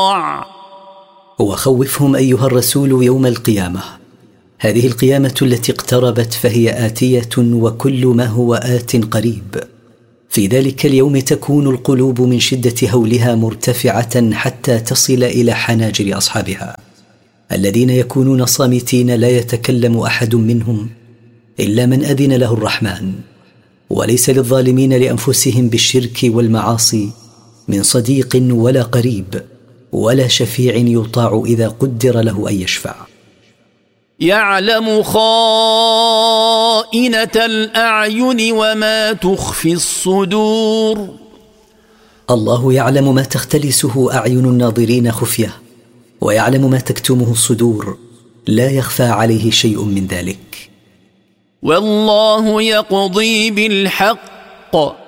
وخوفهم أيها الرسول يوم القيامة. هذه القيامة التي اقتربت فهي آتية، وكل ما هو آت قريب. في ذلك اليوم تكون القلوب من شدة هولها مرتفعة حتى تصل إلى حناجر أصحابها، الذين يكونون صامتين لا يتكلم أحد منهم إلا من أذن له الرحمن. وليس للظالمين لأنفسهم بالشرك والمعاصي من صديق ولا قريب ولا شفيع يطاع إذا قدر له أن يشفع. يعلم خائنة الأعين وما تخفي الصدور. الله يعلم ما تختلسه أعين الناظرين خفية، ويعلم ما تكتمه الصدور، لا يخفى عليه شيء من ذلك. والله يقضي بالحق